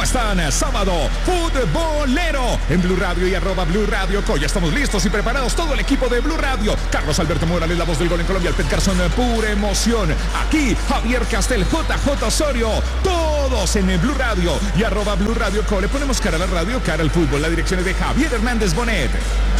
están. Sábado futbolero en Blue Radio y @Blue Radio Co. Ya estamos listos y preparados todo el equipo de Blue Radio. Carlos Alberto Morales, la voz del gol en Colombia. El Pet Garzón, pura emoción. Aquí Javier Castel, JJ Osorio. Todos en Blue Radio y @Blue Radio Co. Le ponemos cara a la radio, cara al fútbol. La dirección es de Javier Hernández Bonet.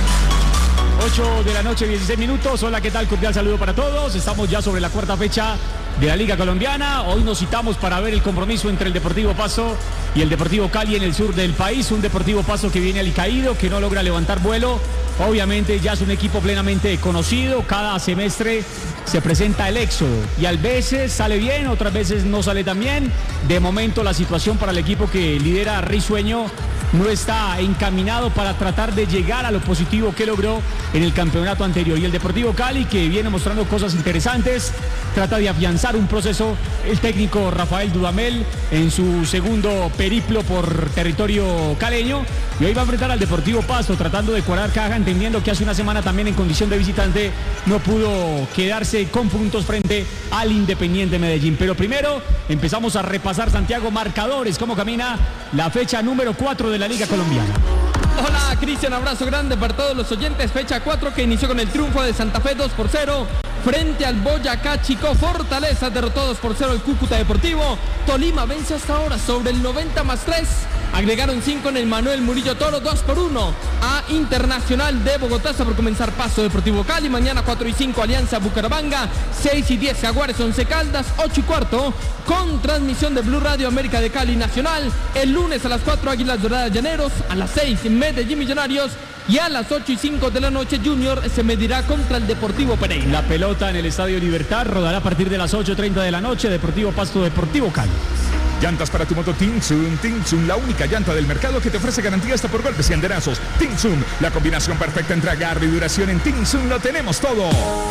8 de la noche, 16 minutos. Hola, ¿qué tal? Cordial saludo para todos. Estamos ya sobre la cuarta fecha de la Liga Colombiana. Hoy nos citamos para ver el compromiso entre el Deportivo Pasto y el Deportivo Cali en el sur del país. Un Deportivo Pasto que viene alicaído, que no logra levantar vuelo. Obviamente ya es un equipo plenamente conocido. Cada semestre se presenta el éxodo y a veces sale bien, otras veces no sale tan bien. De momento la situación para el equipo que lidera Risueño no está encaminado para tratar de llegar a lo positivo que logró en el campeonato anterior. Y el Deportivo Cali, que viene mostrando cosas interesantes, trata de afianzar un proceso. El técnico Rafael Dudamel en su segundo periplo por territorio caleño, y hoy va a enfrentar al Deportivo Pasto tratando de cuadrar caja, entendiendo que hace una semana también en condición de visitante no pudo quedarse con puntos frente al Independiente Medellín. Pero primero empezamos a repasar, Santiago, marcadores, cómo camina la fecha número 4 de la Liga Colombiana. Hola, Cristian, abrazo grande para todos los oyentes. Fecha 4 que inició con el triunfo de Santa Fe 2-0 frente al Boyacá Chico. Fortaleza derrotó 2-0 el Cúcuta Deportivo. Tolima vence hasta ahora sobre el 90+3. Agregaron 5 en el Manuel Murillo Toro, 2-1 a Internacional de Bogotá. Está por comenzar Pasto Deportivo Cali. Mañana 4:05 Alianza Bucaramanga. 6:10 Jaguares 11 Caldas. 8:15 con transmisión de Blue Radio América de Cali Nacional. El lunes a las 4 Águilas Doradas Llaneros. A las 6 Medellín Millonarios. Y a las 8:05 de la noche Junior se medirá contra el Deportivo Pereira. La pelota en el Estadio Libertad rodará a partir de las 8:30 de la noche. Deportivo Pasto, Deportivo Cali. Llantas para tu moto Tinsun, la única llanta del mercado que te ofrece garantía hasta por golpes y anderazos. Tinsun, la combinación perfecta entre agarre y duración. En Tinsun lo tenemos todo.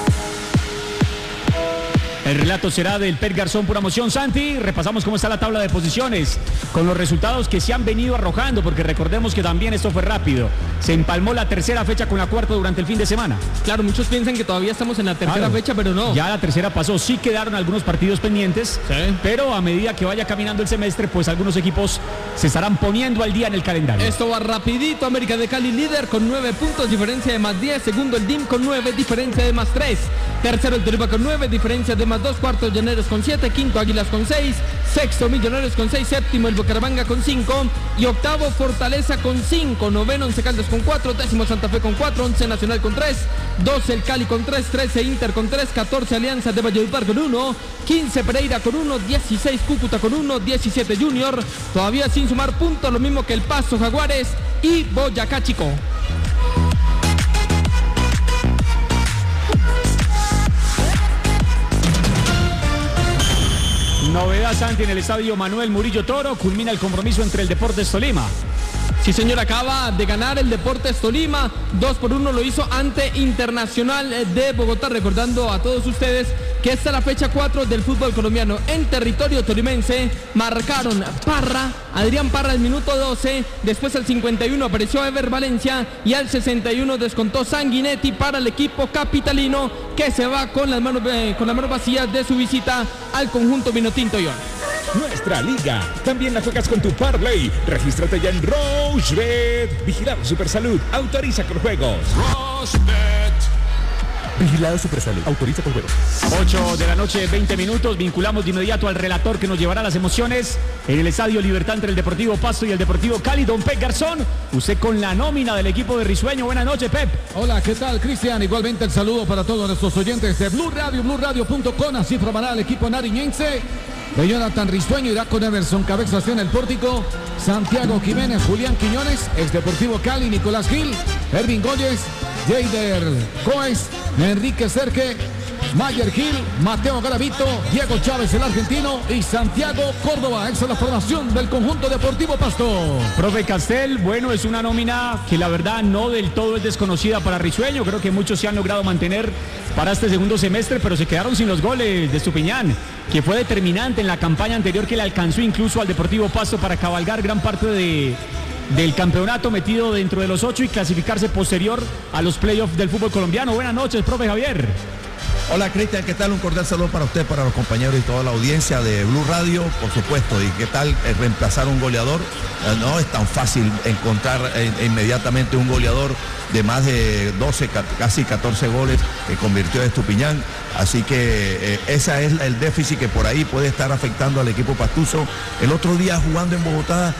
El relato será del Pet Garzón, pura emoción. Santi, repasamos cómo está la tabla de posiciones con los resultados que se han venido arrojando, porque recordemos que también esto fue rápido. Se empalmó la tercera fecha con la cuarta durante el fin de semana. Claro, muchos piensan que todavía estamos en la tercera fecha, pero no. Ya la tercera pasó, sí quedaron algunos partidos pendientes, sí, pero a medida que vaya caminando el semestre, pues algunos equipos se estarán poniendo al día en el calendario. Esto va rapidito. América de Cali líder con 9 puntos, diferencia de +10. Segundo el DIM con 9, diferencia de +3. Tercero el Toluca con 9, diferencia de +2. Cuarto Llaneros con 7, quinto Águilas con 6, sexto Millonarios con 6, séptimo el Bucaramanga con 5 y octavo Fortaleza con 5, noveno Once Caldas con 4, décimo Santa Fe con 4, 11 Nacional con 3, 12 el Cali con 3, 13 Inter con 3, 14 Alianza de Valledupar con 1, 15 Pereira con 1, 16 Cúcuta con 1, 17 Junior, todavía sin sumar puntos, lo mismo que el Pasto, Jaguares y Boyacá Chico. Novedad, Santi, en el estadio Manuel Murillo Toro. Culmina el compromiso entre el Deportes Tolima. Sí, señor, acaba de ganar el Deportes Tolima. 2-1 lo hizo ante Internacional de Bogotá. Recordando a todos ustedes que esta es la fecha 4 del fútbol colombiano en territorio tolimense. Marcaron Adrián Parra al minuto 12. Después al 51 apareció Ever Valencia. Y al 61 descontó Sanguinetti para el equipo capitalino, que se va con las manos vacías de su visita al conjunto Vinotinto Ion. Nuestra liga también la juegas con tu Parlay. Regístrate ya en Rochebet. Vigilado Supersalud. Autoriza con juegos. Rochebet. Vigilado Supersalud. Autoriza con juegos. 8 de la noche, 20 minutos. Vinculamos de inmediato al relator que nos llevará las emociones en el Estadio Libertad entre el Deportivo Pasto y el Deportivo Cali. Don Pep Garzón, usted con la nómina del equipo de Risueño. Buenas noches, Pep. Hola, ¿qué tal, Cristian? Igualmente el saludo para todos nuestros oyentes de Blue Radio, BlueRadio.com. Así formará el equipo nariñense. De Jonathan Risueño irá con Emerson Cabezas en el pórtico, Santiago Jiménez, Julián Quiñones, ex Deportivo Cali, Nicolás Gil, Ervin Góyez, Jader Coes, Enrique Cerque, Mayer Gil, Mateo Garavito, Diego Chávez el argentino y Santiago Córdoba. Esa es la formación del conjunto Deportivo Pasto. Profe Castel, bueno, es una nómina que la verdad no del todo es desconocida para Risueño. Creo que muchos se han logrado mantener para este segundo semestre, pero se quedaron sin los goles de Estupiñán, que fue determinante en la campaña anterior, que le alcanzó incluso al Deportivo Pasto para cabalgar gran parte del campeonato, metido dentro de los 8 y clasificarse posterior a los playoffs del fútbol colombiano. Buenas noches, profe Javier. Hola Cristian, ¿qué tal? Un cordial saludo para usted, para los compañeros y toda la audiencia de Blue Radio, por supuesto. ¿Y qué tal reemplazar un goleador? No es tan fácil encontrar inmediatamente un goleador de más de 12, casi 14 goles que convirtió Estupiñán. Así que ese es el déficit que por ahí puede estar afectando al equipo pastuso. El otro día jugando en Bogotá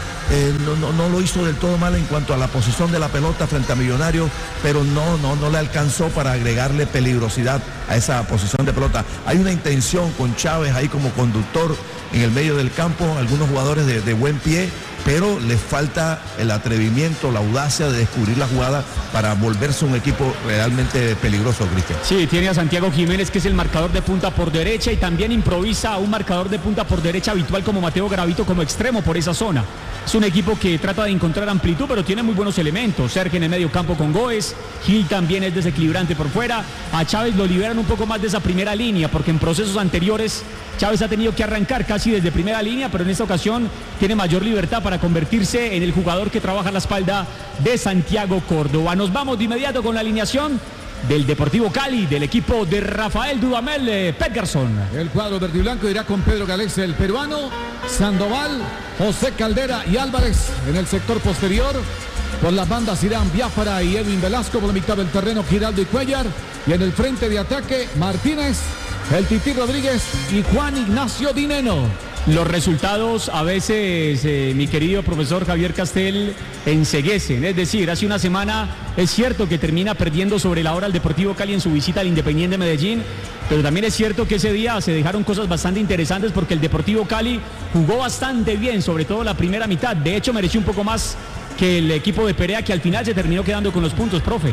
no lo hizo del todo mal en cuanto a la posición de la pelota frente a Millonarios, pero no le alcanzó para agregarle peligrosidad a esa posición de pelota. Hay una intención con Chávez ahí como conductor en el medio del campo, algunos jugadores de buen pie, pero les falta el atrevimiento, la audacia de descubrir la jugada para volverse un equipo realmente peligroso, Cristian. Sí, tiene a Santiago Jiménez, que es el marcador de punta por derecha, y también improvisa a un marcador de punta por derecha habitual como Mateo Garavito como extremo por esa zona. Es un equipo que trata de encontrar amplitud, pero tiene muy buenos elementos. Sergio en el medio campo con Goes, Gil también es desequilibrante por fuera. A Chávez lo liberan un poco más de esa primera línea, porque en procesos anteriores Chávez ha tenido que arrancar casi desde primera línea, pero en esta ocasión tiene mayor libertad para convertirse en el jugador que trabaja a la espalda de Santiago Córdoba. Nos vamos de inmediato con la alineación del Deportivo Cali, del equipo de Rafael Dudamel Petgarzón. El cuadro verde y blanco irá con Pedro Galés, el peruano, Sandoval, José Caldera y Álvarez en el sector posterior. Por las bandas irán Biafara y Edwin Velasco, por la mitad del terreno Giraldo y Cuellar, y en el frente de ataque Martínez, el Tití Rodríguez y Juan Ignacio Dineno. Los resultados a veces, mi querido profesor Javier Castel, enceguecen. Es decir, hace una semana es cierto que termina perdiendo sobre la hora el Deportivo Cali en su visita al Independiente Medellín, pero también es cierto que ese día se dejaron cosas bastante interesantes porque el Deportivo Cali jugó bastante bien, sobre todo la primera mitad. De hecho, mereció un poco más que el equipo de Perea, que al final se terminó quedando con los puntos, profe.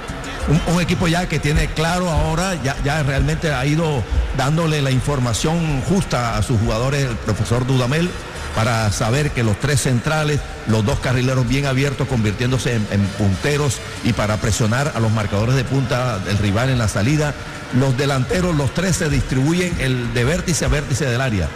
Un equipo ya que tiene claro ahora, ya realmente ha ido dándole la información justa a sus jugadores, el profesor Dudamel, para saber que los tres centrales, los dos carrileros bien abiertos, convirtiéndose en punteros y para presionar a los marcadores de punta del rival en la salida. Los delanteros, los tres se distribuyen de vértice a vértice del área.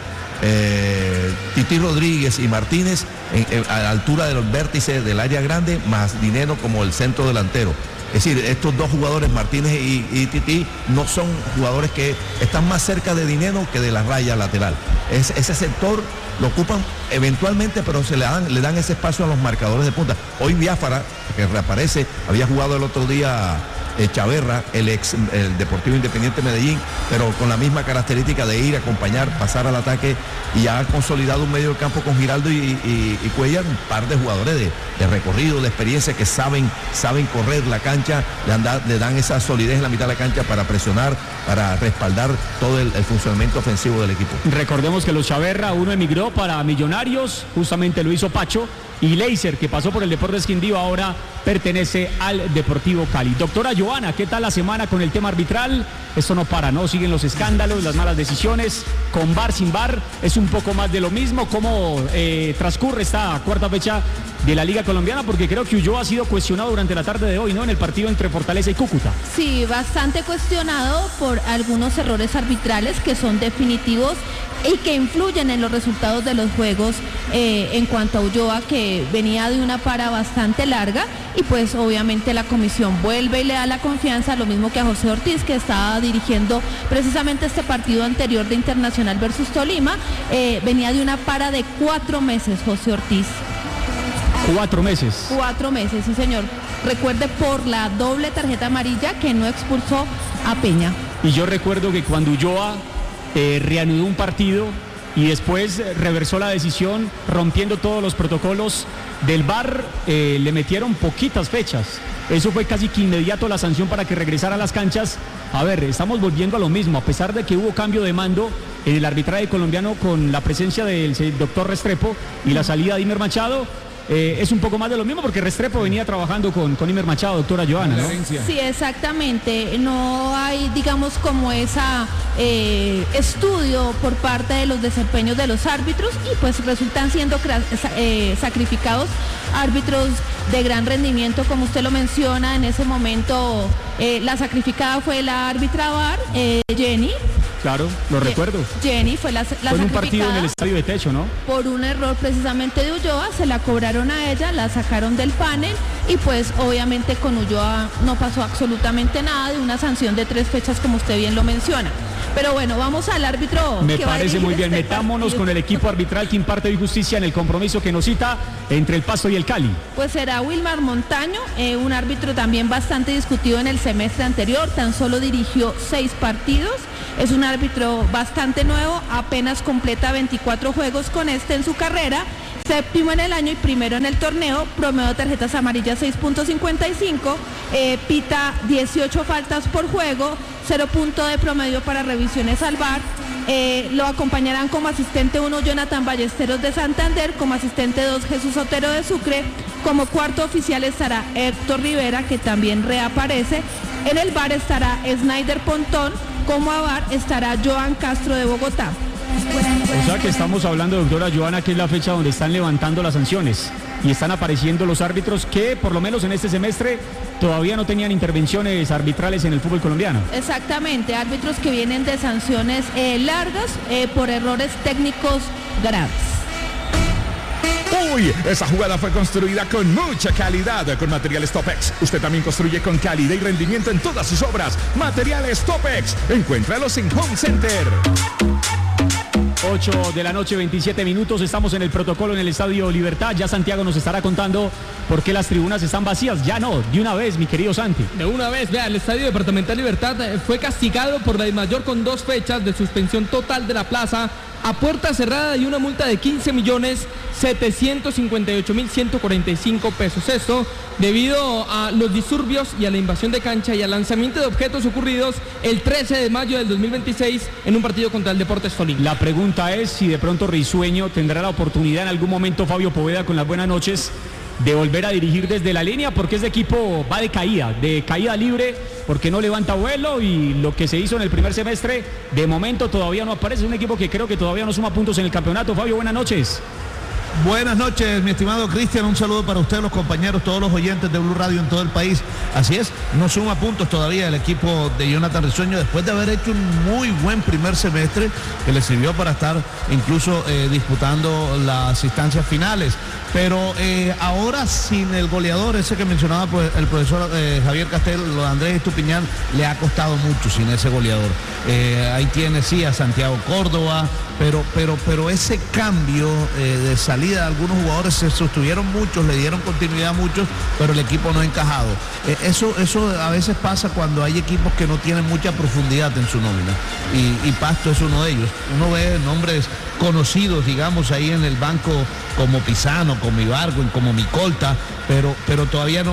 Tití Rodríguez y Martínez a la altura de los vértices del área grande, más Dineno como el centro delantero. Es decir, estos dos jugadores, Martínez y Tití, no son jugadores que están más cerca de Dineno que de la raya lateral. Ese sector lo ocupan eventualmente, pero le dan ese espacio a los marcadores de punta. Hoy Biafara, que reaparece, había jugado el otro día Chaverra, el Deportivo Independiente Medellín, pero con la misma característica de ir a acompañar, pasar al ataque, y ha consolidado un medio de campo con Giraldo y Cuellar, un par de jugadores de recorrido, de experiencia, que saben correr la cancha, le dan esa solidez en la mitad de la cancha para presionar, para respaldar todo el funcionamiento ofensivo del equipo. Recordemos que los Chaverra, uno emigró para Millonarios, justamente lo hizo Pacho, y Leiser, que pasó por el Deportes Quindío, ahora pertenece al Deportivo Cali. Doctora Joana, ¿qué tal la semana con el tema arbitral? Esto no para, ¿no? Siguen los escándalos, las malas decisiones, con VAR, sin VAR, es un poco más de lo mismo. ¿Cómo transcurre esta cuarta fecha de la Liga Colombiana? Porque creo que Ulloa ha sido cuestionado durante la tarde de hoy, ¿no? En el partido entre Fortaleza y Cúcuta. Sí, bastante cuestionado por algunos errores arbitrales que son definitivos y que influyen en los resultados de los juegos, en cuanto a Ulloa, que venía de una para bastante larga, y pues obviamente la comisión vuelve y le da la confianza, lo mismo que a José Ortiz, que estaba dirigiendo precisamente este partido anterior de Internacional versus Tolima. Venía de una para de 4 meses José Ortiz. 4 meses. 4 meses, sí señor. Recuerde, por la doble tarjeta amarilla que no expulsó a Peña. Y yo recuerdo que cuando Ulloa reanudó un partido y después reversó la decisión rompiendo todos los protocolos del VAR, le metieron poquitas fechas. Eso fue casi que inmediato la sanción para que regresara a las canchas. A ver, estamos volviendo a lo mismo, a pesar de que hubo cambio de mando en el arbitraje colombiano con la presencia del doctor Restrepo y la salida de Imer Machado. Es un poco más de lo mismo, porque Restrepo venía trabajando con Imer Machado, doctora Joana, ¿no? Sí, exactamente. No hay, digamos, como esa estudio por parte de los desempeños de los árbitros, y pues resultan siendo sacrificados árbitros de gran rendimiento, como usted lo menciona. En ese momento la sacrificada fue la árbitra VAR, Jenny, claro, lo recuerdo. Jenny fue la Fue en un partido en el estadio de Techo, ¿no? Por un error precisamente de Ulloa, se la cobraron a ella, la sacaron del panel y pues obviamente con Ulloa no pasó absolutamente nada de una sanción de 3 fechas como usted bien lo menciona. Pero bueno, vamos al árbitro. Me parece muy bien. Metámonos con el equipo arbitral que imparte hoy justicia en el compromiso que nos cita entre el Pasto y el Cali. Pues será Wilmar Montaño, un árbitro también bastante discutido en el semestre anterior, tan solo dirigió 6 partidos. Es un árbitro bastante nuevo, apenas completa 24 juegos con en su carrera. Séptimo en el año y primero en el torneo, promedio de tarjetas amarillas 6.55, pita 18 faltas por juego, 0 punto de promedio para revisiones al VAR. Lo acompañarán como asistente 1 Jonathan Ballesteros de Santander, como asistente 2 Jesús Otero de Sucre, como cuarto oficial estará Héctor Rivera, que también reaparece. En el VAR estará Snyder Pontón, como a VAR estará Joan Castro de Bogotá. O sea que estamos hablando, doctora Joana, que es la fecha donde están levantando las sanciones y están apareciendo los árbitros que por lo menos en este semestre todavía no tenían intervenciones arbitrales en el fútbol colombiano. Exactamente, árbitros que vienen de sanciones largas por errores técnicos graves. Uy, esa jugada fue construida con mucha calidad con Materiales Topex. Usted también construye con calidad y rendimiento en todas sus obras. Materiales Topex. Encuéntralos en Home Center. 8 de la noche, 27 minutos. Estamos en el protocolo en el Estadio Libertad. Ya Santiago nos estará contando por qué las tribunas están vacías. Ya no, de una vez, mi querido Santi. De una vez, vea, el Estadio Departamental Libertad fue castigado por la DIMAYOR con 2 fechas de suspensión total de la plaza a puerta cerrada y una multa de 15.758.145 pesos. Esto debido a los disturbios y a la invasión de cancha y al lanzamiento de objetos ocurridos el 13 de mayo del 2026 en un partido contra el Deportes Tolima. La pregunta es si de pronto Risueño tendrá la oportunidad en algún momento, Fabio Poveda, con las buenas noches, de volver a dirigir desde la línea, porque este equipo va de caída libre, porque no levanta vuelo y lo que se hizo en el primer semestre de momento todavía no aparece. Es un equipo que creo que todavía no suma puntos en el campeonato. Fabio, buenas noches. Buenas noches, mi estimado Cristian, un saludo para usted, los compañeros, todos los oyentes de Blue Radio en todo el país. Así es, no suma puntos todavía el equipo de Jonathan Risueño después de haber hecho un muy buen primer semestre que le sirvió para estar incluso disputando las instancias finales. Pero ahora sin el goleador ese que mencionaba pues, el profesor Javier Castel, lo de Andrés Estupiñán, le ha costado mucho sin ese goleador. Ahí tiene sí a Santiago Córdoba, pero ese cambio de salida de algunos jugadores, se sostuvieron muchos, le dieron continuidad a muchos, pero el equipo no ha encajado. Eso a veces pasa cuando hay equipos que no tienen mucha profundidad en su nómina, y Pasto es uno de ellos. Uno ve nombres conocidos, digamos, ahí en el banco como Pisano, como Ibargüen, como Micolta, pero todavía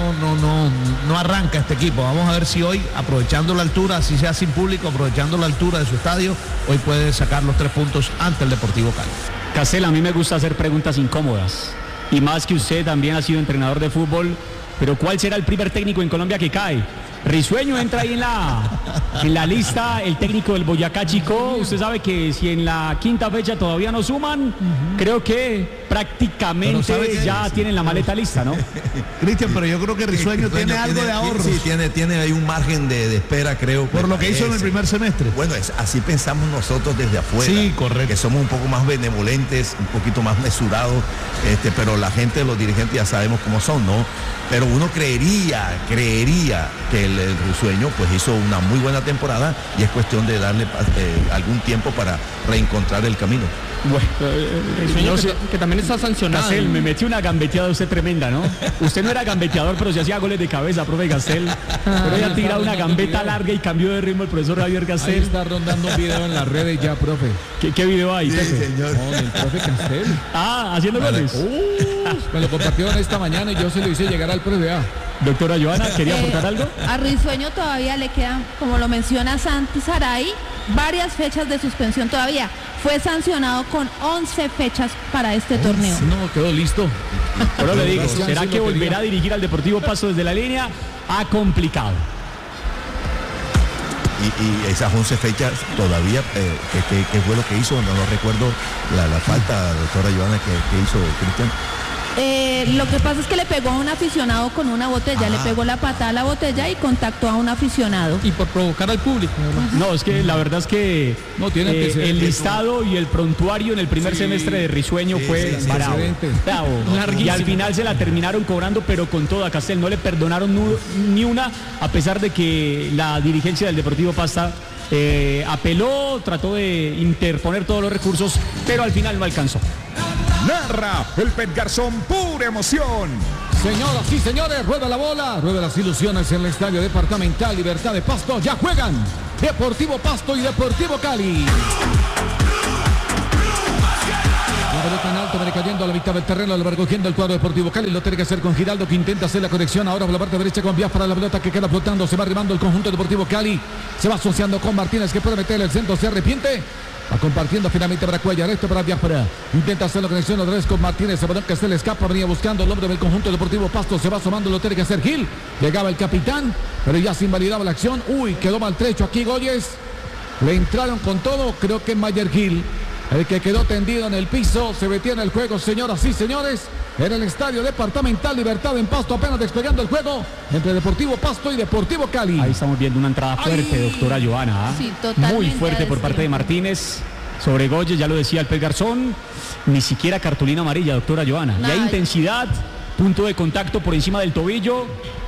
no arranca este equipo. Vamos a ver si hoy, aprovechando la altura, así sea sin público, aprovechando la altura de su estadio, hoy puede sacar los 3 puntos ante el Deportivo Cali. Castel, a mí me gusta hacer preguntas incómodas, y más que usted también ha sido entrenador de fútbol, pero ¿cuál será el primer técnico en Colombia que cae? Risueño entra ahí en la lista, el técnico del Boyacá Chicó. Usted sabe que si en la quinta fecha todavía no suman, creo que prácticamente ya tienen la maleta lista, ¿no? Cristian, pero yo creo que Risueño tiene algo de ahorro. Sí, tiene ahí un margen de espera, creo. Por lo que hizo en el primer semestre. Bueno, así pensamos nosotros desde afuera. Sí, correcto. Que somos un poco más benevolentes, un poquito más mesurados, pero la gente, los dirigentes ya sabemos cómo son, ¿no? Pero uno creería que el Risueño pues hizo una muy buena temporada y es cuestión de darle algún tiempo para reencontrar el camino. Bueno, que también está sancionado. Castel, me metió una gambeteada usted tremenda, ¿no? Usted no era gambeteador, pero se hacía goles de cabeza, profe Castel. Pero ya tira una gambeta larga y cambió de ritmo el profesor Javier Castel. Ahí está rondando un video en las redes ya, profe. ¿Qué video hay, sí, señor. No, del profe Castel. Haciendo goles. Me lo compartieron esta mañana y yo se lo hice llegar al profe. Doctora Joana, ¿quería aportar algo? A Risueño todavía le quedan, como lo menciona Santi Saray, varias fechas de suspensión todavía. Fue sancionado con 11 fechas para este torneo. No, quedó listo. Pero le digo, ¿será que volverá a dirigir al Deportivo Pasto desde la línea? Ha complicado. Y esas 11 fechas todavía, ¿qué fue lo que hizo? No recuerdo la falta, doctora Joana, que hizo Cristian. Lo que pasa es que le pegó a un aficionado con una botella, le pegó la patada a la botella y contactó a un aficionado. Y por provocar al público. No, es que la verdad es que No tiene antecedentes, el listado y el prontuario en el primer semestre de Risueño fue bravo. Bravo. Y al final se la terminaron cobrando, pero con todo a Castel. No le perdonaron ni una, a pesar de que la dirigencia del Deportivo Pasto apeló, trató de interponer todos los recursos, pero al final no alcanzó. Narra el Pet Garzón, pura emoción. Señoras y señores, rueda la bola, rueda las ilusiones en el Estadio Departamental Libertad de Pasto. Ya juegan Deportivo Pasto y Deportivo Cali. La pelota en alto, viene cayendo a la mitad del terreno, lo va recogiendo el cuadro Deportivo Cali. Lo tiene que hacer con Giraldo, que intenta hacer la conexión ahora por la parte derecha con Biafra. La pelota que queda flotando, se va arribando el conjunto Deportivo Cali. Se va asociando con Martínez, que puede meter el centro, se arrepiente. Va compartiendo finalmente para Cuellar, esto para Biafra. Intenta hacer la conexión otra vez con Martínez. El balón que se le escapa, venía buscando el hombre del conjunto Deportivo Pasto. Se va asomando, lo tiene que hacer Gil. Llegaba el capitán, pero ya se invalidaba la acción. Uy, quedó maltrecho aquí Goyes. Le entraron con todo, creo que Mayer Gil. El que quedó tendido en el piso, se metía en el juego, señoras y señores. En el Estadio Departamental Libertad en Pasto, apenas despegando el juego entre Deportivo Pasto y Deportivo Cali. Ahí estamos viendo una entrada fuerte, doctora Joana. Sí, totalmente. Muy fuerte por parte de Martínez sobre Goyes, ya lo decía el Pet Garzón. Ni siquiera cartulina amarilla, doctora Joana. Ya intensidad, punto de contacto por encima del tobillo.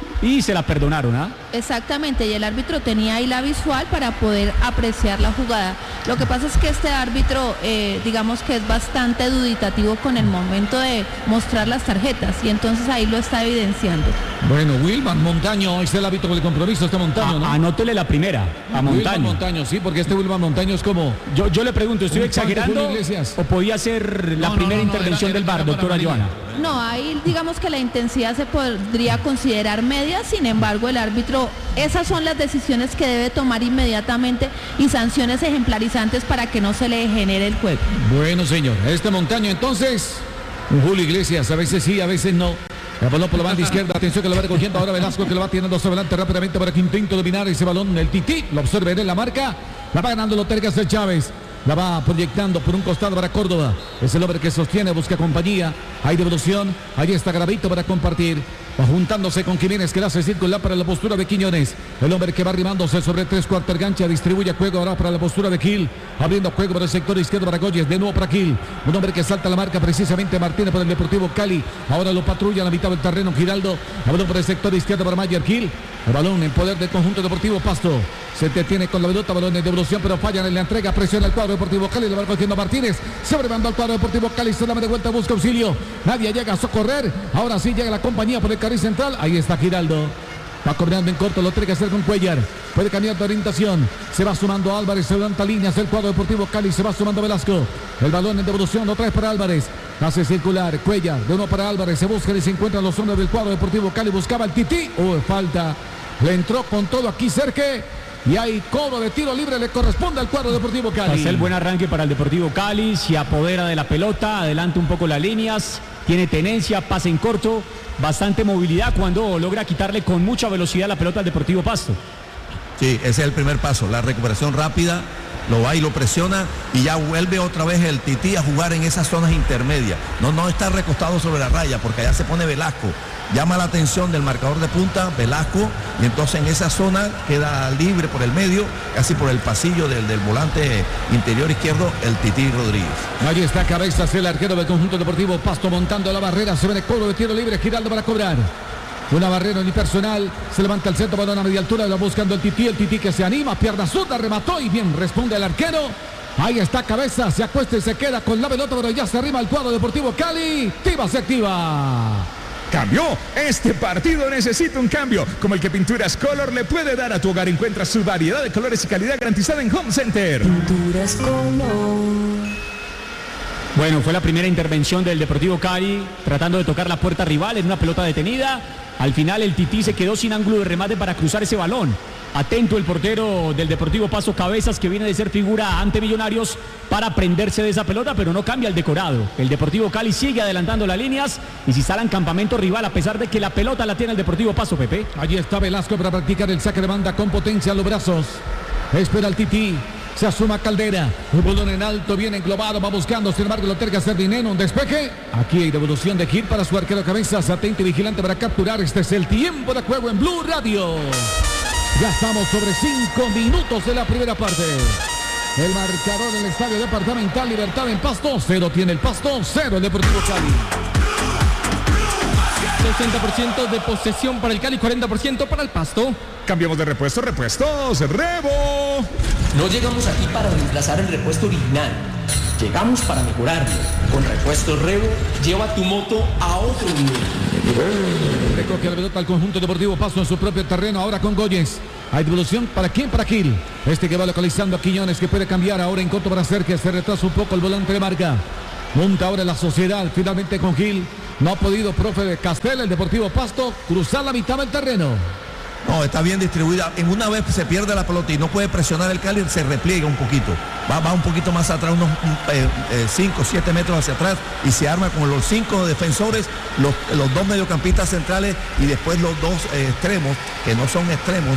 Y se la perdonaron, ¿ah? Exactamente, y el árbitro tenía ahí la visual para poder apreciar la jugada. Lo que pasa es que este árbitro, digamos que es bastante duditativo con el momento de mostrar las tarjetas, y entonces ahí lo está evidenciando. Bueno, Wilman Montaño, es el árbitro del compromiso, este Montaño, ¿no? Anótele la primera, a Montaño. Wilman Montaño, sí, porque este Wilman Montaño es como... Yo le pregunto, ¿estoy exagerando o podía ser la primera intervención del VAR, doctora Joana? No, ahí digamos que la intensidad se podría considerar media, sin embargo el árbitro, esas son las decisiones que debe tomar inmediatamente y sanciones ejemplarizantes para que no se le genere el juego. Bueno, señor, este Montaño entonces, un Julio Iglesias, a veces sí, a veces no. El balón por la banda izquierda, atención que lo va recogiendo ahora Velasco, que lo va tirando hacia adelante rápidamente para que intente dominar ese balón. El Tití, lo observa en la marca, la va ganando, lo tiene que hacer Chávez. La va proyectando por un costado para Córdoba. Es el hombre que sostiene, busca compañía. Hay devolución. Ahí está Gravito para compartir. Va juntándose con Jiménez, que la hace circular para la postura de Quiñones. El hombre que va arrimándose sobre 3/4 gancha. Distribuye juego ahora para la postura de Gil. Abriendo juego para el sector izquierdo para Goyes. De nuevo para Gil. Un hombre que salta la marca precisamente Martínez para el Deportivo Cali. Ahora lo patrulla a la mitad del terreno Giraldo. Balón por el sector izquierdo para Mayer Gil. El balón en poder del conjunto Deportivo Pasto. Se detiene con la pelota, balón de devolución, pero fallan en la entrega. Presiona el cuadro Deportivo Cali, lo va cogiendo Martínez. Se mandó al cuadro Deportivo Cali, se la de vuelta, busca auxilio. Nadie llega a socorrer. Ahora sí llega la compañía por el carril central. Ahí está Giraldo. Va cobrando en corto, lo tiene que hacer con Cuellar. Puede cambiar de orientación. Se va sumando Álvarez, se levanta líneas el cuadro Deportivo Cali, se va sumando Velasco. El balón en devolución, lo trae para Álvarez. Hace circular Cuellar, de uno para Álvarez. Se busca y se encuentran los hombres del cuadro Deportivo Cali. Buscaba el Tití. Falta. Le entró con todo aquí Cerque. Y hay cobro de tiro libre, le corresponde al cuadro Deportivo Cali. Hace el buen arranque para el Deportivo Cali, se apodera de la pelota, adelanta un poco las líneas, tiene tenencia, pase en corto, bastante movilidad cuando logra quitarle con mucha velocidad la pelota al Deportivo Pasto. Sí, ese es el primer paso, la recuperación rápida, lo va y lo presiona y ya vuelve otra vez el Tití a jugar en esas zonas intermedias. No está recostado sobre la raya porque allá se pone Velasco. Llama la atención del marcador de punta, Velasco, y entonces en esa zona queda libre por el medio, casi por el pasillo del volante interior izquierdo, el Tití Rodríguez. Allí está Cabezas, el arquero del conjunto Deportivo Pasto, montando la barrera, se viene cobro de tiro libre, Giraldo para cobrar. Una barrera unipersonal, se levanta el centro, balón a media altura, lo buscando el Tití que se anima, pierna zurda, remató y bien responde el arquero. Ahí está Cabeza, se acuesta y se queda con la pelota, pero ya se arrima el cuadro Deportivo Cali. Tiva se activa. Cambió. Este partido necesita un cambio, como el que Pinturas Color le puede dar a tu hogar. Encuentra su variedad de colores y calidad garantizada en Home Center. Pinturas Color. Bueno, fue la primera intervención del Deportivo Cali, tratando de tocar la puerta rival en una pelota detenida. Al final el Tití se quedó sin ángulo de remate para cruzar ese balón. Atento el portero del Deportivo Pasto, Cabezas, que viene de ser figura ante Millonarios, para prenderse de esa pelota, pero no cambia el decorado. El Deportivo Cali sigue adelantando las líneas y se instala en campamento rival, a pesar de que la pelota la tiene el Deportivo Pasto, Pepe. Allí está Velasco para practicar el saque de banda con potencia a los brazos. Espera el Tití. Se asuma Caldera. Un balón en alto, bien englobado. Va buscando, sin embargo, lo tiene que hacer Dineno. Un despeje. Aquí hay devolución de Gil para su arquero Cabezas. Atento y vigilante para capturar. Este es el tiempo de juego en Blue Radio. Ya estamos sobre 5 minutos de la primera parte. El marcador del Estadio Departamental Libertad en Pasto. 0 tiene el Pasto, 0 el Deportivo Cali. 60% de posesión para el Cali, 40% para el Pasto. Cambiamos de repuestos, Rebo. No llegamos aquí para reemplazar el repuesto original. Llegamos para mejorarlo. Con Repuestos Rebo, lleva tu moto a otro nivel. Recoge la pelota al conjunto deportivo Pasto en su propio terreno, ahora con Goyes. Hay devolución, ¿para quién? Para Gil. Este que va localizando a Quiñones, que puede cambiar ahora en corto para hacer que se retrasa un poco el volante de marca. Monta ahora la sociedad, finalmente con Gil. No ha podido, profe de Castel, el Deportivo Pasto, cruzar la mitad del terreno. No, está bien distribuida. En una vez se pierde la pelota y no puede presionar el Cali, se repliega un poquito. Va un poquito más atrás, unos 5 o 7 metros hacia atrás y se arma con los 5 defensores, los 2 mediocampistas centrales y después los 2 extremos, que no son extremos,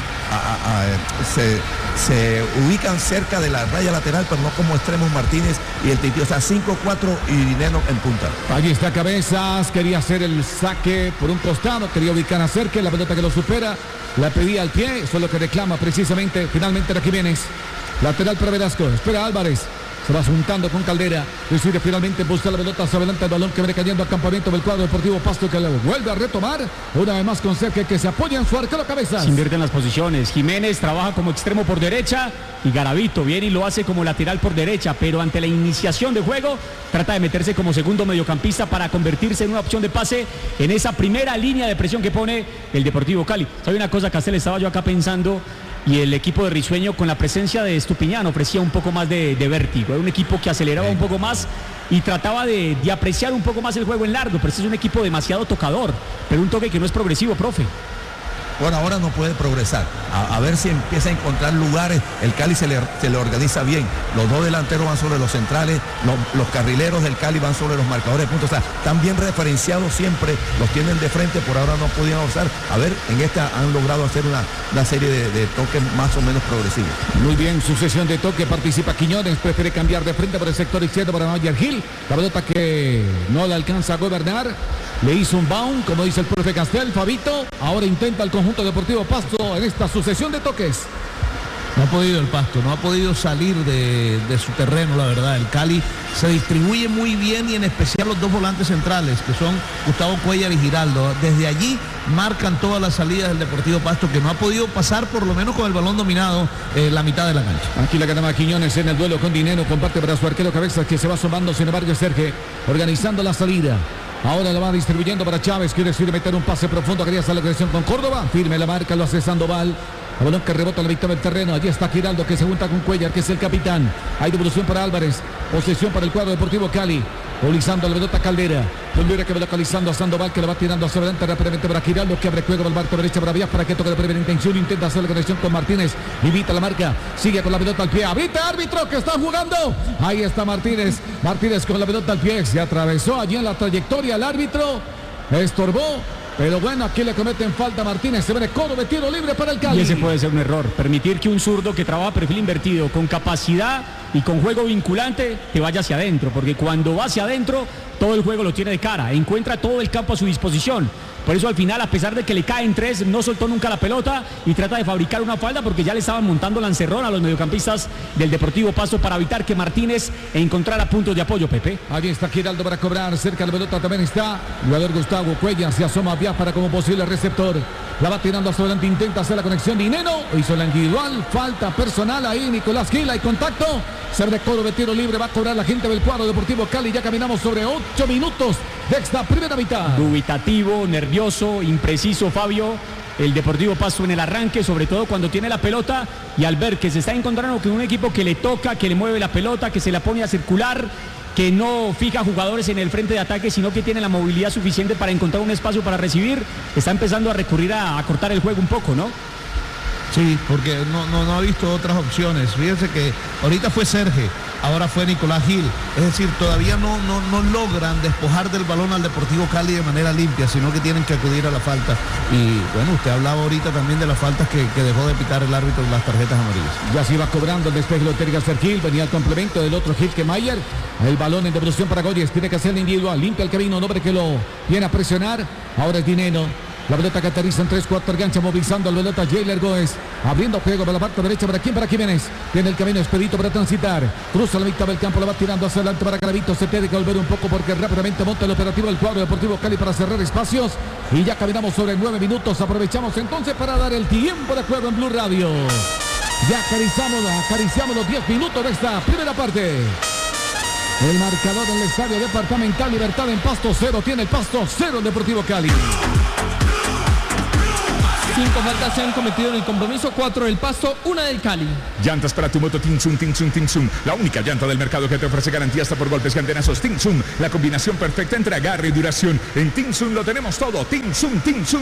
se ubican cerca de la raya lateral, pero no como extremos Martínez y el Tití. O sea, 5-4 y Dineno en punta. Allí está Cabezas, quería hacer el saque por un costado, quería ubicar a Cerque, la pelota que lo supera. La pedía al pie, eso es lo que reclama precisamente finalmente Jiménez. Lateral para Velasco, espera Álvarez. Se va juntando con Caldera. Decide finalmente buscar la pelota hacia adelante. El balón que viene cayendo al campamento del cuadro deportivo Pasto, que lo vuelve a retomar. Una vez más con Cerque, que se apoya en su arquero Cabezas. Se invierte en las posiciones. Jiménez trabaja como extremo por derecha y Garavito viene y lo hace como lateral por derecha. Pero ante la iniciación de juego trata de meterse como segundo mediocampista para convertirse en una opción de pase en esa primera línea de presión que pone el Deportivo Cali. ¿Sabe una cosa, Castel? Estaba yo acá pensando. Y el equipo de Risueño, con la presencia de Estupiñán, ofrecía un poco más de vértigo. Era un equipo que aceleraba un poco más y trataba de apreciar un poco más el juego en largo. Pero este es un equipo demasiado tocador, pero un toque que no es progresivo, profe. Bueno, ahora no puede progresar. A ver si empieza a encontrar lugares. El Cali se le organiza bien. Los 2 delanteros van sobre los centrales. Los carrileros del Cali van sobre los marcadores de puntos. O sea, están bien referenciados siempre. Los tienen de frente. Por ahora no podían avanzar. A ver, en esta han logrado hacer una serie de toques más o menos progresivos. Muy bien, sucesión de toque. Participa Quiñones. Prefiere cambiar de frente por el sector izquierdo para Mayer Gil. La pelota que no le alcanza a gobernar. Le hizo un bound, como dice el profe Castel. Fabito ahora intenta el conjunto deportivo Pasto en esta sucesión de toques. No ha podido el Pasto, no ha podido salir de su terreno, la verdad. El Cali se distribuye muy bien y en especial los 2 volantes centrales, que son Gustavo Cuellar y Giraldo. Desde allí marcan todas las salidas del Deportivo Pasto, que no ha podido pasar por lo menos con el balón dominado la mitad de la cancha. Aquí la ganaba Quiñones en el duelo con Dinero, comparte para su arquero Cabezas, que se va sumando, sin embargo, Sergio organizando la salida. Ahora lo va distribuyendo para Chávez, quiere decir meter un pase profundo, quería hacer la agresión con Córdoba, firme la marca, lo hace Sandoval. El balón que rebota a la mitad del terreno. Allí está Giraldo, que se junta con Cuellar, que es el capitán. Hay devolución para Álvarez. Posesión para el cuadro deportivo Cali. Movilizando la pelota Caldera. Caldera que va localizando a Sandoval, que la va tirando hacia adelante rápidamente para Giraldo, que abre juego al marco derecha para Vías, para que toque de primera intención. Intenta hacer la conexión con Martínez. Limita la marca. Sigue con la pelota al pie. Ahorita árbitro que está jugando. Ahí está Martínez. Martínez con la pelota al pie. Se atravesó allí en la trayectoria el árbitro. Estorbó. Pero bueno, aquí le cometen falta a Martínez. Se viene codo de tiro libre para el Cali. Y ese puede ser un error. Permitir que un zurdo que trabaja perfil invertido, con capacidad y con juego vinculante, que vaya hacia adentro. Porque cuando va hacia adentro, todo el juego lo tiene de cara. Encuentra todo el campo a su disposición. Por eso al final, a pesar de que le caen 3, no soltó nunca la pelota y trata de fabricar una falta porque ya le estaban montando la encerrona a los mediocampistas del Deportivo Pasto para evitar que Martínez encontrara puntos de apoyo, Pepe. Allí está Giraldo para cobrar, cerca de la pelota también está el jugador Gustavo Cuellar, se asoma a Vías para como posible receptor. La va tirando hacia adelante, intenta hacer la conexión. Dineno hizo la individual, falta personal ahí, Nicolás Gil, hay contacto. Se abre codo de tiro libre, va a cobrar la gente del cuadro Deportivo Cali. Ya caminamos sobre 8 minutos de esta primera mitad. Dubitativo, nervioso, impreciso Fabio. El Deportivo Pasto en el arranque, sobre todo cuando tiene la pelota y al ver que se está encontrando con un equipo que le toca, que le mueve la pelota, que se la pone a circular, que no fija jugadores en el frente de ataque, sino que tiene la movilidad suficiente para encontrar un espacio para recibir, está empezando a recurrir a cortar el juego un poco, ¿no? Sí, porque no ha visto otras opciones. Fíjense que ahorita fue Sergio ahora fue Nicolás Gil. Es decir, todavía no logran despojar del balón al Deportivo Cali de manera limpia, sino que tienen que acudir a la falta. Y bueno, usted hablaba ahorita también de las faltas que dejó de pitar el árbitro, las tarjetas amarillas. Ya se iba cobrando el despeje, lo tiene que hacer Gil, venía el complemento del otro Gil que Mayer. El balón en devolución para Goyes, tiene que hacer el individual, limpia el camino, un hombre que lo viene a presionar. Ahora es Dineno. La pelota que aterriza en 3/4 gancha, movilizando al pelota Jailer Goes, abriendo juego para la parte derecha. ¿Para quién? Para Jiménez. Tiene el camino expedito para transitar. Cruza la mitad del campo, la va tirando hacia adelante para Garavito. Se tiene que volver un poco porque rápidamente monta el operativo del cuadro Deportivo Cali para cerrar espacios. Y ya caminamos sobre 9 minutos. Aprovechamos entonces para dar el tiempo de juego en Blue Radio. Ya acariciamos los 10 minutos de esta primera parte. El marcador en el estadio departamental Libertad en Pasto 0. Tiene el Pasto 0 el Deportivo Cali. 5 faltas se han cometido en el compromiso, 4 del Pasto, 1 del Cali. Llantas para tu moto Tinsun, la única llanta del mercado que te ofrece garantía hasta por golpes y antenazos. Tinsun, la combinación perfecta entre agarre y duración. En Tinsun lo tenemos todo. Tinsun.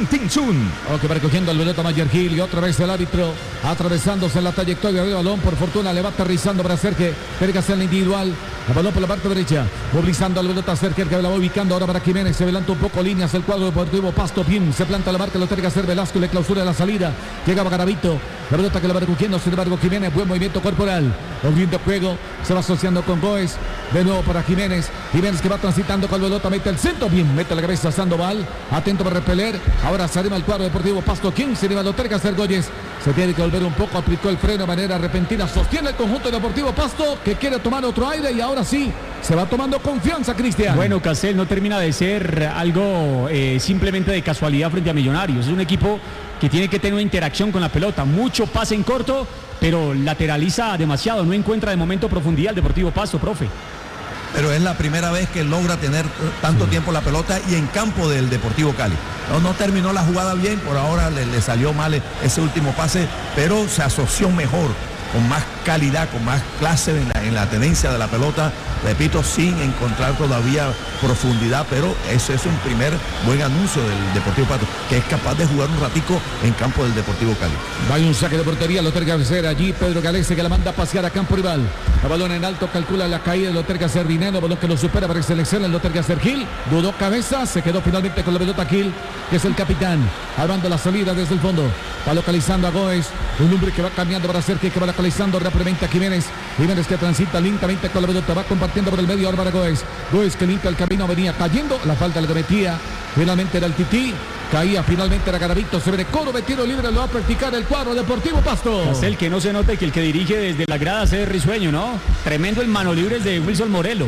Ok, va recogiendo el pelota Mayer Gil y otra vez el árbitro atravesándose la trayectoria del balón. Por fortuna le va aterrizando para hacer que tiene que hacer el individual. El balón por la parte derecha, movilizando al pelota Cerker que la va ubicando ahora para Jiménez. Se adelanta un poco líneas el cuadro Deportivo Pasto. Bien, se planta la marca, lo tiene que hacer Velasco, le clausura la salida. Llegaba Garavito, la pelota que la va recogiendo, sin embargo Jiménez, buen movimiento corporal. Abriendo juego, se va asociando con Goes. De nuevo para Jiménez que va transitando con la pelota, mete el centro, bien, mete la cabeza Sandoval, atento para repeler. Ahora se arriba el cuadro Deportivo Pasto. ¿Quién se arriba? Lo tiene que hacer Goyes. Se tiene que volver un poco, aplicó el freno de manera repentina. Sostiene el conjunto Deportivo Pasto que quiere tomar otro aire y ahora sí se va tomando confianza, Cristian. Bueno, Castel, no termina de ser algo simplemente de casualidad frente a Millonarios. Es un equipo que tiene que tener una interacción con la pelota, mucho pase en corto, pero lateraliza demasiado, no encuentra de momento profundidad el Deportivo Pasto, profe. Pero es la primera vez que logra tener tanto tiempo la pelota y en campo del Deportivo Cali. No terminó la jugada bien, por ahora le salió mal ese último pase, pero se asoció mejor, con más calidad, con más clase en la tenencia de la pelota, repito, sin encontrar todavía profundidad, pero eso es un primer buen anuncio del Deportivo Pasto, que es capaz de jugar un ratico en campo del Deportivo Cali. Hay un saque de portería, lo tiene que hacer allí Pedro Galese, que la manda a pasear a campo rival. El balón en alto, calcula la caída, lo tiene que hacer Dineno, balón que lo supera para seleccionar, lo tiene que hacer Gil, dudó cabeza, se quedó finalmente con la pelota Gil, que es el capitán, armando la salida desde el fondo, va localizando a Goes, un hombre que va cambiando para hacer que va localizando rápidamente a Jiménez que transita lentamente con la pelota, va compartiendo por el medio ahora para Goes que limpia el camino, venía cayendo, la falta le cometía, finalmente era el Tití, caía finalmente era Garavito, se ve de coro de tiro libre, lo va a practicar el cuadro Deportivo Pasto. Es el que no se note que el que dirige desde la grada es Risueño, ¿no? Tremendo el mano libre de Wilson Morelo.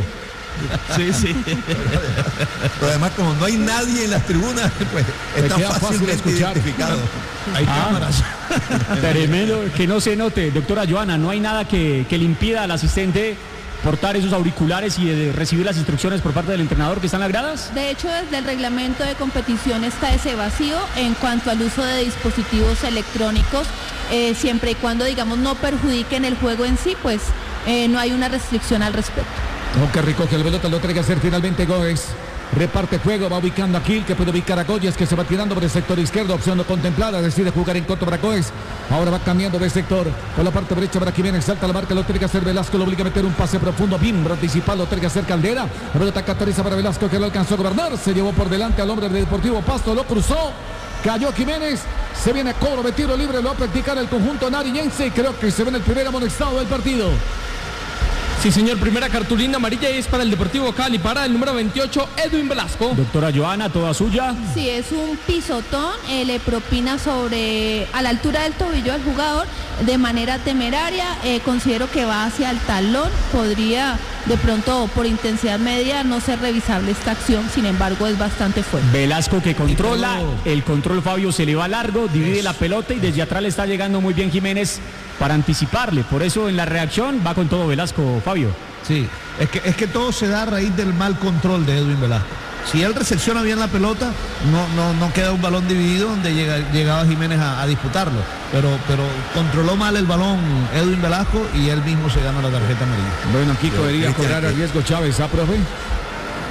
Sí. Pero además, como no hay nadie en las tribunas, pues es tan fácil de escuchar. Hay cámaras. Tremendo que no se note, doctora Joana, no hay nada que le impida al asistente portar esos auriculares y de recibir las instrucciones por parte del entrenador que está en las gradas. De hecho, desde el reglamento de competición está ese vacío en cuanto al uso de dispositivos electrónicos, siempre y cuando, digamos, no perjudiquen el juego en sí, pues no hay una restricción al respecto. Aunque recoge el pelota, lo tiene que hacer finalmente Goes. Reparte juego, va ubicando a Gil, que puede ubicar a Goyes, que se va tirando por el sector izquierdo, opción no contemplada, decide jugar en corto para Goes. Ahora va cambiando de sector, por la parte derecha para Jiménez, salta la marca, lo tiene que hacer Velasco, lo obliga a meter un pase profundo, bien anticipado, lo tiene que hacer Caldera. La pelota catoriza para Velasco, que lo alcanzó a gobernar, se llevó por delante al hombre del Deportivo Pasto, lo cruzó, cayó Jiménez, se viene a cobro de tiro libre, lo va a practicar el conjunto nariñense y creo que se ve en el primer amonestado del partido. Sí, señor, primera cartulina amarilla y es para el Deportivo Cali, para el número 28, Edwin Velasco. Doctora Joana, toda suya. Sí, es un pisotón, le propina a la altura del tobillo al jugador de manera temeraria, considero que va hacia el talón, podría de pronto por intensidad media no ser revisable esta acción, sin embargo es bastante fuerte. Velasco que controla, el control Fabio se le va largo, divide la pelota y desde atrás le está llegando muy bien Jiménez para anticiparle, por eso en la reacción va con todo Velasco, Fabio. Sí, es que todo se da a raíz del mal control de Edwin Velasco. Si él recepciona bien la pelota, no queda un balón dividido donde llegaba Jiménez a disputarlo. Pero controló mal el balón Edwin Velasco y él mismo se gana la tarjeta amarilla. Bueno, aquí podría cobrar a riesgo Chávez, ¿ah, profe?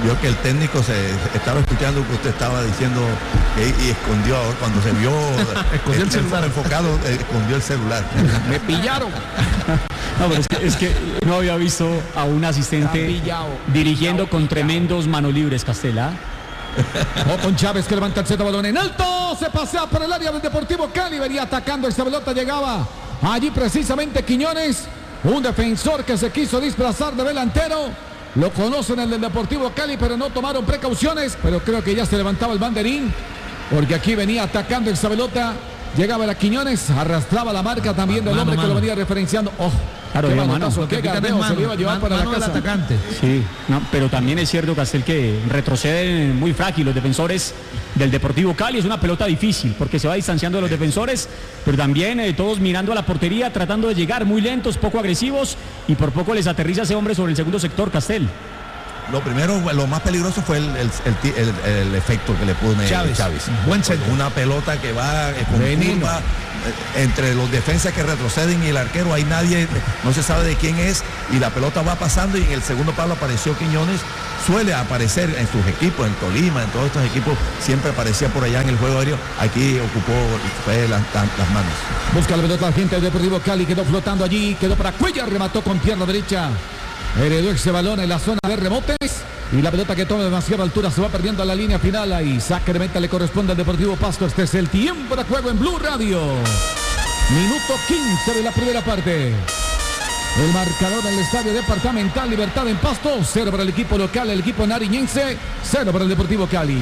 vio que el técnico se estaba escuchando lo que usted estaba diciendo y escondió, cuando se vio escondió el celular enfocado, escondió el celular. Me pillaron. No, pero es que no había visto a un asistente dirigiendo con tremendos manos libres, Castela. O con Chávez que levanta el centro, balón en alto, se pasea por el área del Deportivo Cali, venía atacando esta pelota, llegaba allí precisamente Quiñones, un defensor que se quiso disfrazar de delantero, lo conocen el del Deportivo Cali, pero no tomaron precauciones, pero creo que ya se levantaba el banderín, porque aquí venía atacando esta pelota, llegaba la Quiñones, arrastraba la marca también del hombre que lo venía referenciando. Claro, qué manotazo, qué gardeo se le iba a llevar para la casa. Atacante. Sí, no, pero también es cierto, Castel, que retroceden muy frágil los defensores del Deportivo Cali. Es una pelota difícil porque se va distanciando de los defensores, pero también todos mirando a la portería, tratando de llegar muy lentos, poco agresivos, y por poco les aterriza ese hombre sobre el segundo sector, Castel. Lo primero, lo más peligroso fue el efecto que le pone Chávez. Buen centro. Una pelota que va con curva, entre los defensas que retroceden y el arquero, hay nadie, no se sabe de quién es, y la pelota va pasando, y en el segundo palo apareció Quiñones. Suele aparecer en sus equipos, en Tolima, en todos estos equipos, siempre aparecía por allá en el juego aéreo. Aquí ocupó las manos. Busca la pelota la gente del Deportivo Cali, quedó flotando allí, quedó para Cuellar, remató con pierna derecha. Heredó ese balón en la zona de rebotes, y la pelota que toma demasiada altura se va perdiendo a la línea final, y saque de meta le corresponde al Deportivo Pasto. Este es el tiempo de juego en Blue Radio. Minuto 15 de la primera parte. El marcador del Estadio Departamental Libertad en Pasto, 0 para el equipo local, el equipo nariñense, 0 para el Deportivo Cali.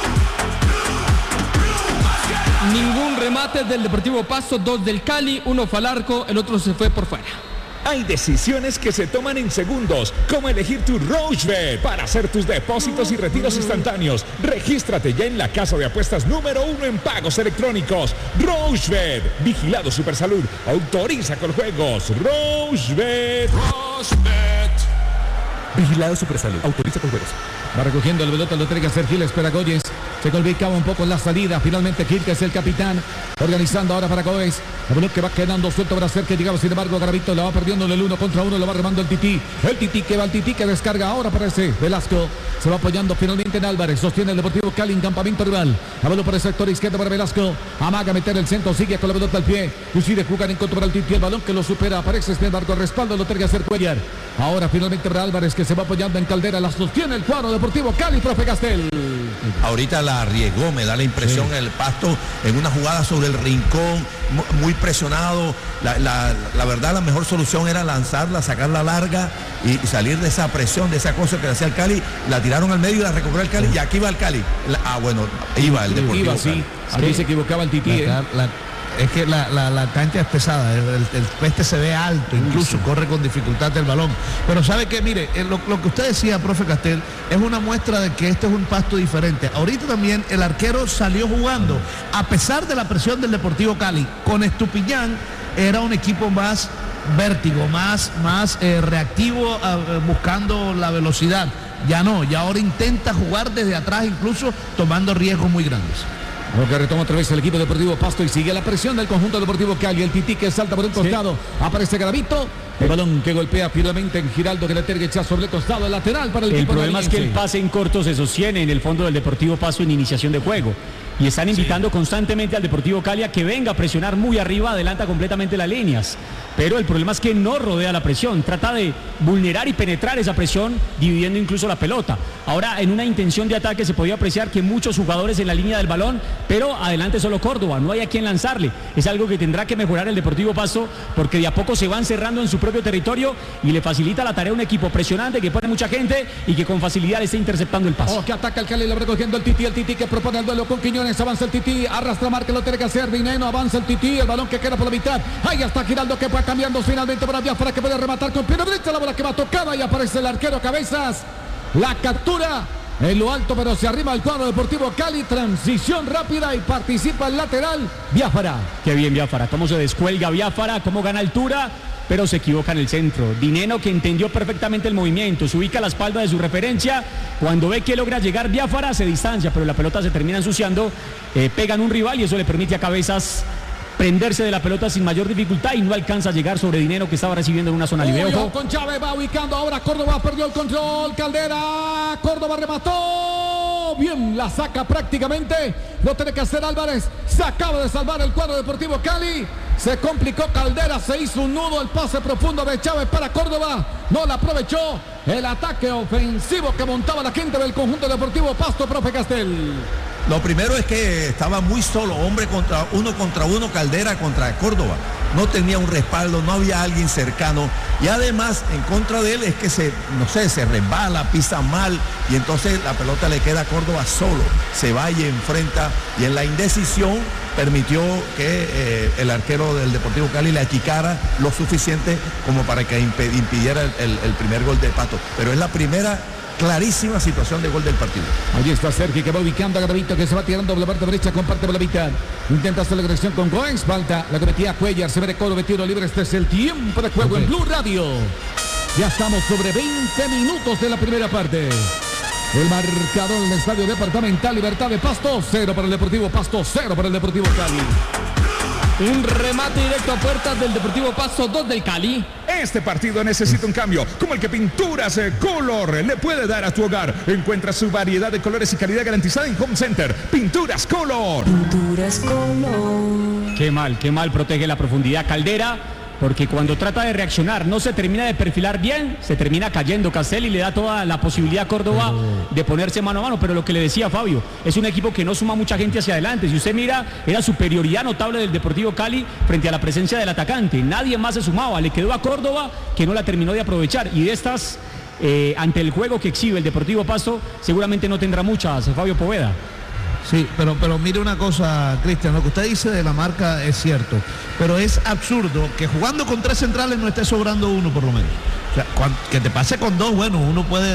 Ningún remate del Deportivo Pasto, 2 del Cali, 1 fue al arco, el otro se fue por fuera. Hay decisiones que se toman en segundos, como elegir tu Rochebet para hacer tus depósitos y retiros instantáneos. Regístrate ya en la casa de apuestas número 1 en pagos electrónicos. Rochebet, vigilado Supersalud, autoriza con juegos. Rochebet. Vigilado Supersalud, autoriza con juegos. Va recogiendo el pelota, lo tiene que hacer Gil, espera Goyes. Se complicaba un poco la salida. Finalmente Gil, que es el capitán, organizando ahora para Goes. El balón que va quedando suelto para hacer que llegaba, sin embargo, Garavito la va perdiendo en el 1 contra 1, lo va remando el Tití. El Tití que va, el Tití que descarga ahora para ese Velasco. Se va apoyando finalmente en Álvarez. Sostiene el Deportivo Cali en campamento rival. La balón por el sector izquierdo para Velasco. Amaga meter el centro, sigue con la pelota al pie. Decide jugar en contra para el Tití. El balón que lo supera, aparece sin embargo, el respaldo lo tiene que hacer Cuellar. Ahora finalmente para Álvarez, que se va apoyando en Caldera. La sostiene el cuadro Deportivo Cali, profe Castel. Ahorita la arriesgó, me da la impresión, el Pasto en una jugada sobre el rincón, muy presionado. La verdad, la mejor solución era lanzarla, sacarla larga y salir de esa presión, de esa cosa que hacía el Cali. La tiraron al medio y la recuperó el Cali, y aquí va el Cali. Bueno, iba el Deportivo. Iba, sí. Aquí se equivocaba el Tití. Es que la cancha es pesada, el peste se ve alto, incluso corre con dificultad el balón. Pero sabe que, mire, lo que usted decía, profe Castel, es una muestra de que este es un Pasto diferente. Ahorita también el arquero salió jugando, a pesar de la presión del Deportivo Cali. Con Estupiñán era un equipo más vértigo, más reactivo, buscando la velocidad. Ya no, ya ahora intenta jugar desde atrás, incluso tomando riesgos muy grandes. Lo que retoma otra vez el equipo Deportivo Pasto y sigue la presión del conjunto Deportivo Cali. El Tití que salta por un costado. Aparece Garavito. El balón que golpea finalmente en Giraldo, que le tiene que echar sobre el costado, el lateral para el equipo. El problema es que el pase en corto se sostiene en el fondo del Deportivo Pasto en iniciación de juego. Y están invitando constantemente al Deportivo Cali a que venga a presionar muy arriba, adelanta completamente las líneas. Pero el problema es que no rodea la presión, trata de vulnerar y penetrar esa presión, dividiendo incluso la pelota. Ahora, en una intención de ataque se podía apreciar que muchos jugadores en la línea del balón, pero adelante solo Córdoba, no hay a quien lanzarle. Es algo que tendrá que mejorar el Deportivo Pasto, porque de a poco se van cerrando en su propio territorio y le facilita la tarea a un equipo presionante que pone mucha gente y que con facilidad le está interceptando el pase. Que ataca el Cali, lo va recogiendo el Tití que propone el duelo con Quiñones. Avanza el Tití, arrastra marca, lo tiene que hacer Dineno, avanza el Tití, el balón que queda por la mitad. Ahí está Giraldo, que va cambiando finalmente para Biafra, que puede rematar con pierna derecha, la bola que va tocada y aparece el arquero Cabezas. La captura en lo alto, pero se arrima el cuadro Deportivo Cali. Transición rápida y participa el lateral Biafra. Qué bien Biafra, cómo se descuelga Biafra, cómo gana altura, pero se equivoca en el centro. Dineno, que entendió perfectamente el movimiento, se ubica a la espalda de su referencia. Cuando ve que logra llegar Biafra, se distancia, pero la pelota se termina ensuciando, pega en un rival y eso le permite a Cabezas desprenderse de la pelota sin mayor dificultad y no alcanza a llegar sobre Dinero, que estaba recibiendo en una zona libre. Ojo con Chávez, va ubicando ahora Córdoba, perdió el control, Caldera, Córdoba remató, bien, la saca prácticamente, lo tiene que hacer Álvarez, se acaba de salvar el cuadro Deportivo Cali, se complicó Caldera, se hizo un nudo, el pase profundo de Chávez para Córdoba, no la aprovechó, el ataque ofensivo que montaba la gente del conjunto Deportivo Pasto, profe Castel. Lo primero es que estaba muy solo, hombre contra uno, Caldera contra Córdoba. No tenía un respaldo, no había alguien cercano. Y además, en contra de él es que se resbala, pisa mal. Y entonces la pelota le queda a Córdoba solo. Se va y enfrenta. Y en la indecisión permitió que el arquero del Deportivo Cali le achicara lo suficiente como para que impidiera el primer gol de Pasto. Pero es la primera clarísima situación de gol del partido. Allí está Sergi que va ubicando a Gravito, que se va tirando por la parte derecha, comparte por la mitad. Intenta hacer la conexión con Goens, falta la que metía Cuellar, se ve de Córdoba, tiro libre. Este es el tiempo de juego en Blue Radio. Ya estamos sobre 20 minutos de la primera parte. El marcador en el Estadio Departamental Libertad de Pasto, 0 para el Deportivo Pasto, 0 para el Deportivo Cali. Un remate directo a puertas del Deportivo Pasto, 2 del Cali. Este partido necesita un cambio, como el que Pinturas Color le puede dar a tu hogar. Encuentra su variedad de colores y calidad garantizada en Home Center. Pinturas Color. Pinturas Color. Qué mal protege la profundidad Caldera, porque cuando trata de reaccionar no se termina de perfilar bien, se termina cayendo Castel y le da toda la posibilidad a Córdoba de ponerse mano a mano. Pero lo que le decía Fabio, es un equipo que no suma mucha gente hacia adelante. Si usted mira, era superioridad notable del Deportivo Cali frente a la presencia del atacante. Nadie más se sumaba, le quedó a Córdoba que no la terminó de aprovechar. Y de estas, ante el juego que exhibe el Deportivo Pasto, seguramente no tendrá muchas, Fabio Poveda. Sí, pero mire una cosa, Cristian, lo que usted dice de la marca es cierto, pero es absurdo que jugando con 3 centrales no esté sobrando uno por lo menos. O sea, que te pase con 2, bueno, uno puede